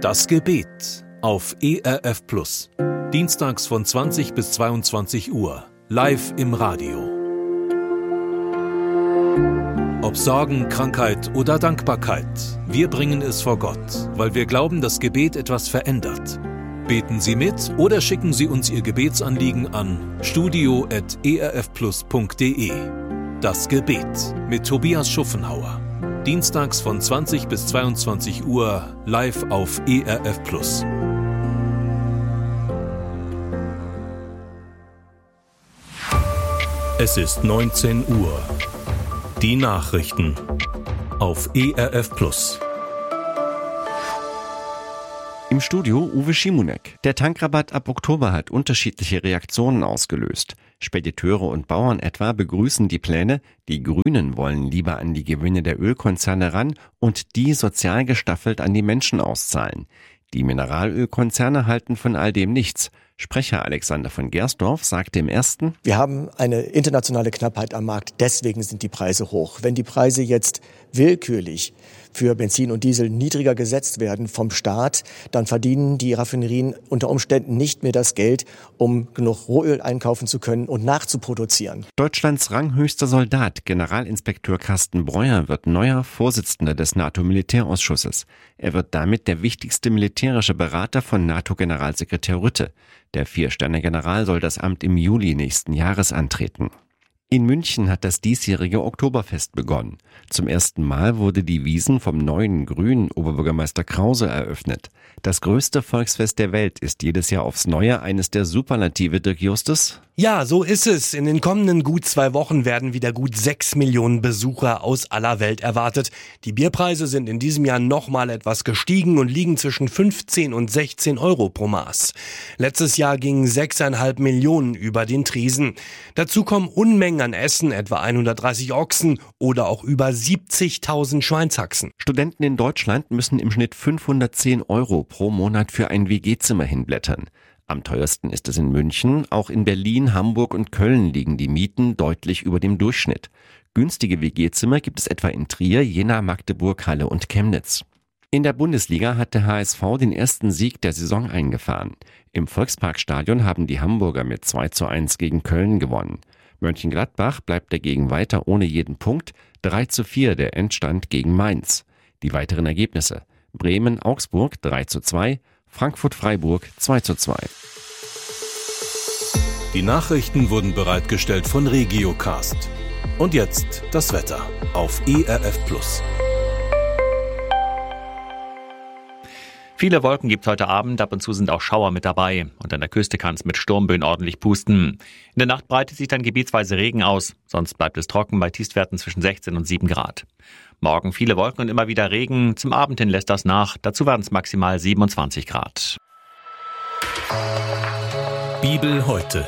Das Gebet auf ERF Plus. Dienstags von 20 bis 22 Uhr. Live im Radio. Ob Sorgen, Krankheit oder Dankbarkeit, wir bringen es vor Gott, weil wir glauben, dass Gebet etwas verändert. Beten Sie mit oder schicken Sie uns Ihr Gebetsanliegen an studio@erfplus.de. Das Gebet mit Tobias Schuffenhauer. Dienstags von 20 bis 22 Uhr live auf ERF Plus. Es ist 19 Uhr. Die Nachrichten auf ERF Plus. Im Studio Uwe Schimonek. Der Tankrabatt ab Oktober hat unterschiedliche Reaktionen ausgelöst. Spediteure und Bauern etwa begrüßen die Pläne, die Grünen wollen lieber an die Gewinne der Ölkonzerne ran und die sozial gestaffelt an die Menschen auszahlen. Die Mineralölkonzerne halten von all dem nichts. Sprecher Alexander von Gersdorf sagte im Ersten: Wir haben eine internationale Knappheit am Markt, deswegen sind die Preise hoch. Wenn die Preise jetzt willkürlich für Benzin und Diesel niedriger gesetzt werden vom Staat, dann verdienen die Raffinerien unter Umständen nicht mehr das Geld, um genug Rohöl einkaufen zu können und nachzuproduzieren. Deutschlands ranghöchster Soldat, Generalinspekteur Carsten Breuer, wird neuer Vorsitzender des NATO-Militärausschusses. Er wird damit der wichtigste militärische Berater von NATO-Generalsekretär Rutte. Der 4-Sterne-General soll das Amt im Juli nächsten Jahres antreten. In München hat das diesjährige Oktoberfest begonnen. Zum ersten Mal wurde die Wiesn vom neuen grünen Oberbürgermeister Krause eröffnet. Das größte Volksfest der Welt ist jedes Jahr aufs Neue eines der Superlative, Dirk Justus. Ja, so ist es. In den kommenden gut 2 Wochen werden wieder gut 6 Millionen Besucher aus aller Welt erwartet. Die Bierpreise sind in diesem Jahr nochmal etwas gestiegen und liegen zwischen 15 und 16 Euro pro Maß. Letztes Jahr gingen 6,5 Millionen über den Tresen. Dazu kommen Unmengen an Essen, etwa 130 Ochsen oder auch über 70.000 Schweinshaxen. Studenten in Deutschland müssen im Schnitt 510 Euro pro Monat für ein WG-Zimmer hinblättern. Am teuersten ist es in München, auch in Berlin, Hamburg und Köln liegen die Mieten deutlich über dem Durchschnitt. Günstige WG-Zimmer gibt es etwa in Trier, Jena, Magdeburg, Halle und Chemnitz. In der Bundesliga hat der HSV den ersten Sieg der Saison eingefahren. Im Volksparkstadion haben die Hamburger mit 2:1 gegen Köln gewonnen. Mönchengladbach bleibt dagegen weiter ohne jeden Punkt, 3:4 der Endstand gegen Mainz. Die weiteren Ergebnisse: Bremen-Augsburg 3:2, Frankfurt-Freiburg 2:2. Die Nachrichten wurden bereitgestellt von Regiocast. Und jetzt das Wetter auf ERF Plus. Viele Wolken gibt es heute Abend, ab und zu sind auch Schauer mit dabei. Und an der Küste kann es mit Sturmböen ordentlich pusten. In der Nacht breitet sich dann gebietsweise Regen aus, sonst bleibt es trocken bei Tiefstwerten zwischen 16 und 7 Grad. Morgen viele Wolken und immer wieder Regen, zum Abend hin lässt das nach, dazu werden es maximal 27 Grad. Bibel heute.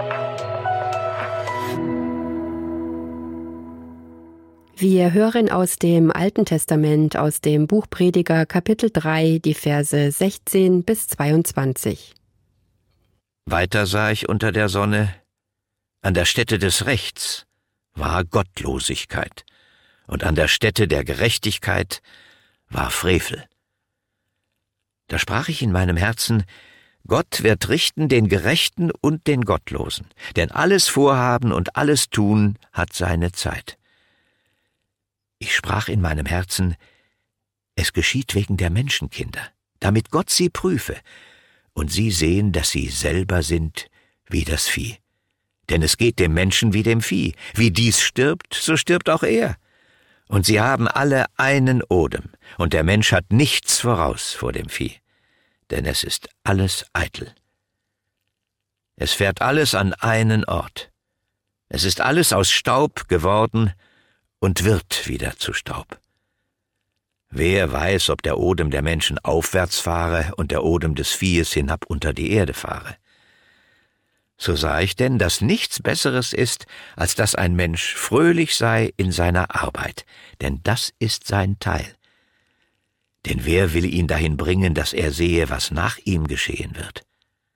Wir hören aus dem Alten Testament, aus dem Buch Prediger, Kapitel 3, die Verse 16 bis 22. Weiter sah ich unter der Sonne, an der Stätte des Rechts war Gottlosigkeit, und an der Stätte der Gerechtigkeit war Frevel. Da sprach ich in meinem Herzen: Gott wird richten den Gerechten und den Gottlosen, denn alles Vorhaben und alles Tun hat seine Zeit. Ich sprach in meinem Herzen: Es geschieht wegen der Menschenkinder, damit Gott sie prüfe und sie sehen, dass sie selber sind wie das Vieh. Denn es geht dem Menschen wie dem Vieh. Wie dies stirbt, so stirbt auch er. Und sie haben alle einen Odem, und der Mensch hat nichts voraus vor dem Vieh, denn es ist alles eitel. Es fährt alles an einen Ort. Es ist alles aus Staub geworden und wird wieder zu Staub. Wer weiß, ob der Odem der Menschen aufwärts fahre und der Odem des Viehes hinab unter die Erde fahre. So sah ich denn, dass nichts Besseres ist, als dass ein Mensch fröhlich sei in seiner Arbeit, denn das ist sein Teil. Denn wer will ihn dahin bringen, dass er sehe, was nach ihm geschehen wird?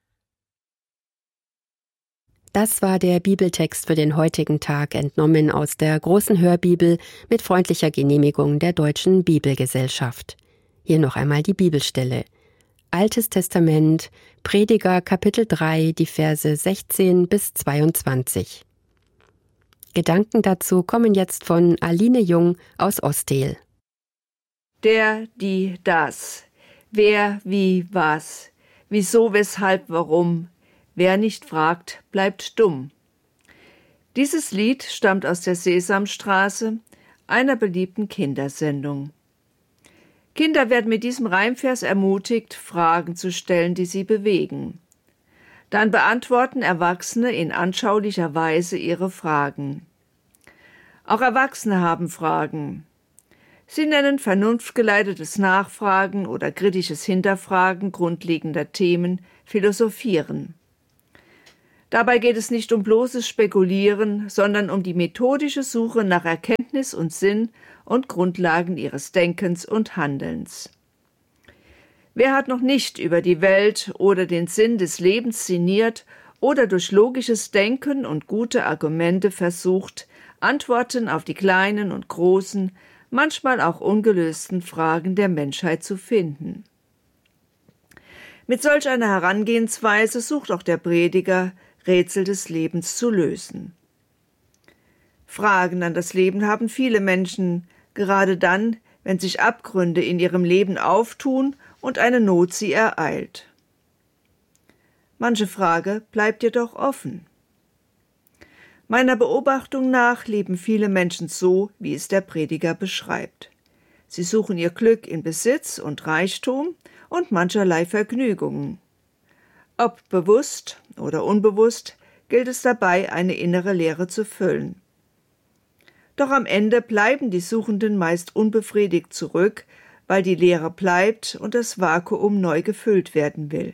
Das war der Bibeltext für den heutigen Tag, entnommen aus der großen Hörbibel mit freundlicher Genehmigung der Deutschen Bibelgesellschaft. Hier noch einmal die Bibelstelle. Altes Testament, Prediger Kapitel 3, die Verse 16 bis 22. Gedanken dazu kommen jetzt von Aline Jung aus Osthehl. Der, die, das. Wer, wie, was. Wieso, weshalb, warum. Wer nicht fragt, bleibt dumm. Dieses Lied stammt aus der Sesamstraße, einer beliebten Kindersendung. Kinder werden mit diesem Reimvers ermutigt, Fragen zu stellen, die sie bewegen. Dann beantworten Erwachsene in anschaulicher Weise ihre Fragen. Auch Erwachsene haben Fragen. Sie nennen vernunftgeleitetes Nachfragen oder kritisches Hinterfragen grundlegender Themen Philosophieren. Dabei geht es nicht um bloßes Spekulieren, sondern um die methodische Suche nach Erkenntnis und Sinn und Grundlagen ihres Denkens und Handelns. Wer hat noch nicht über die Welt oder den Sinn des Lebens sinniert oder durch logisches Denken und gute Argumente versucht, Antworten auf die kleinen und großen, manchmal auch ungelösten Fragen der Menschheit zu finden? Mit solch einer Herangehensweise sucht auch der Prediger, Rätsel des Lebens zu lösen. Fragen an das Leben haben viele Menschen, gerade dann, wenn sich Abgründe in ihrem Leben auftun und eine Not sie ereilt. Manche Frage bleibt jedoch offen. Meiner Beobachtung nach leben viele Menschen so, wie es der Prediger beschreibt. Sie suchen ihr Glück in Besitz und Reichtum und mancherlei Vergnügungen. Ob bewusst oder unbewusst, gilt es dabei, eine innere Leere zu füllen. Doch am Ende bleiben die Suchenden meist unbefriedigt zurück, weil die Leere bleibt und das Vakuum neu gefüllt werden will.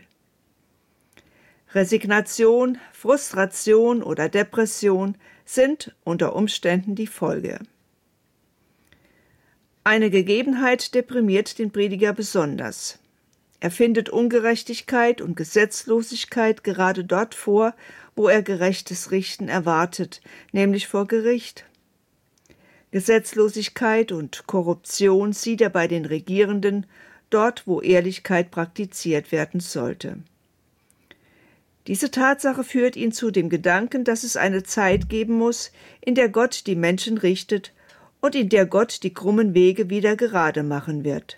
Resignation, Frustration oder Depression sind unter Umständen die Folge. Eine Gegebenheit deprimiert den Prediger besonders. Er findet Ungerechtigkeit und Gesetzlosigkeit gerade dort vor, wo er gerechtes Richten erwartet, nämlich vor Gericht. Gesetzlosigkeit und Korruption sieht er bei den Regierenden, dort, wo Ehrlichkeit praktiziert werden sollte. Diese Tatsache führt ihn zu dem Gedanken, dass es eine Zeit geben muss, in der Gott die Menschen richtet und in der Gott die krummen Wege wieder gerade machen wird.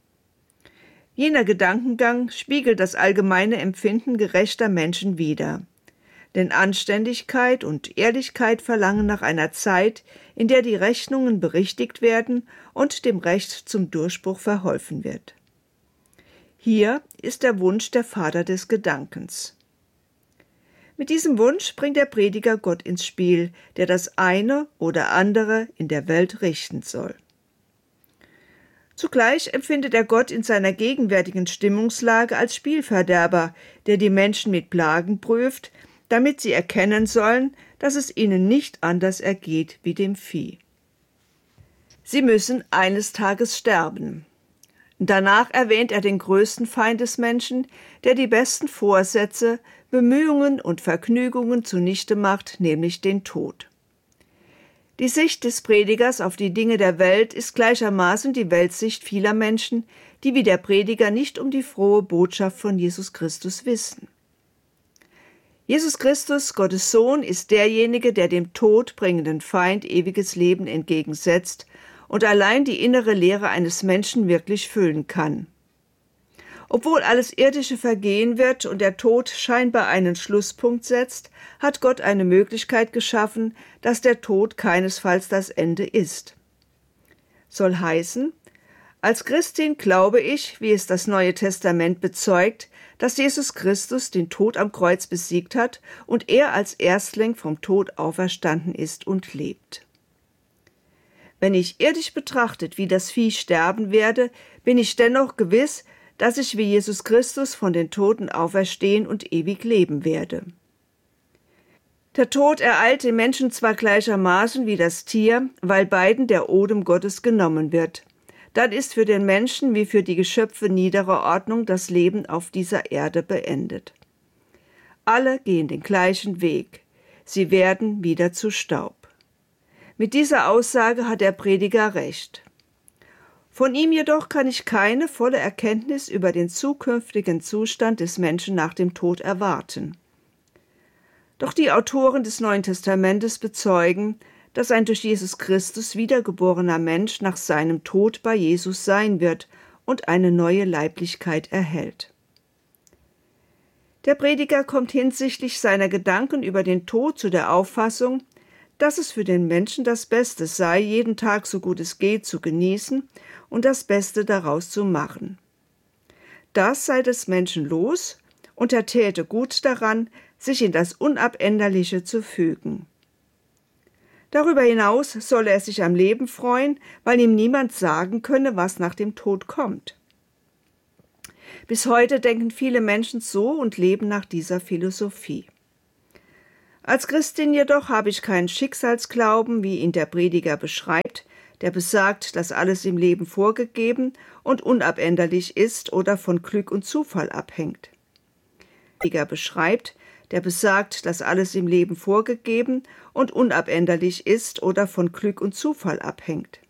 Jener Gedankengang spiegelt das allgemeine Empfinden gerechter Menschen wider. Denn Anständigkeit und Ehrlichkeit verlangen nach einer Zeit, in der die Rechnungen berichtigt werden und dem Recht zum Durchbruch verholfen wird. Hier ist der Wunsch der Vater des Gedankens. Mit diesem Wunsch bringt der Prediger Gott ins Spiel, der das eine oder andere in der Welt richten soll. Zugleich empfindet er Gott in seiner gegenwärtigen Stimmungslage als Spielverderber, der die Menschen mit Plagen prüft, damit sie erkennen sollen, dass es ihnen nicht anders ergeht wie dem Vieh. Sie müssen eines Tages sterben. Danach erwähnt er den größten Feind des Menschen, der die besten Vorsätze, Bemühungen und Vergnügungen zunichte macht, nämlich den Tod. Die Sicht des Predigers auf die Dinge der Welt ist gleichermaßen die Weltsicht vieler Menschen, die wie der Prediger nicht um die frohe Botschaft von Jesus Christus wissen. Jesus Christus, Gottes Sohn, ist derjenige, der dem todbringenden Feind ewiges Leben entgegensetzt und allein die innere Leere eines Menschen wirklich füllen kann. Obwohl alles Irdische vergehen wird und der Tod scheinbar einen Schlusspunkt setzt, hat Gott eine Möglichkeit geschaffen, dass der Tod keinesfalls das Ende ist. Soll heißen, als Christin glaube ich, wie es das Neue Testament bezeugt, dass Jesus Christus den Tod am Kreuz besiegt hat und er als Erstling vom Tod auferstanden ist und lebt. Wenn ich irdisch betrachtet wie das Vieh sterben werde, bin ich dennoch gewiss, dass ich wie Jesus Christus von den Toten auferstehen und ewig leben werde. Der Tod ereilt den Menschen zwar gleichermaßen wie das Tier, weil beiden der Odem Gottes genommen wird. Dann ist für den Menschen wie für die Geschöpfe niederer Ordnung das Leben auf dieser Erde beendet. Alle gehen den gleichen Weg. Sie werden wieder zu Staub. Mit dieser Aussage hat der Prediger recht. Von ihm jedoch kann ich keine volle Erkenntnis über den zukünftigen Zustand des Menschen nach dem Tod erwarten. Doch die Autoren des Neuen Testamentes bezeugen, dass ein durch Jesus Christus wiedergeborener Mensch nach seinem Tod bei Jesus sein wird und eine neue Leiblichkeit erhält. Der Prediger kommt hinsichtlich seiner Gedanken über den Tod zu der Auffassung, dass es für den Menschen das Beste sei, jeden Tag so gut es geht zu genießen und das Beste daraus zu machen. Das sei des Menschen los und er täte gut daran, sich in das Unabänderliche zu fügen. Darüber hinaus solle er sich am Leben freuen, weil ihm niemand sagen könne, was nach dem Tod kommt. Bis heute denken viele Menschen so und leben nach dieser Philosophie. Als Christin jedoch habe ich keinen Schicksalsglauben, wie ihn der Prediger beschreibt, der besagt, dass alles im Leben vorgegeben und unabänderlich ist oder von Glück und Zufall abhängt. Der Prediger beschreibt, der besagt, dass alles im Leben vorgegeben und unabänderlich ist oder von Glück und Zufall abhängt.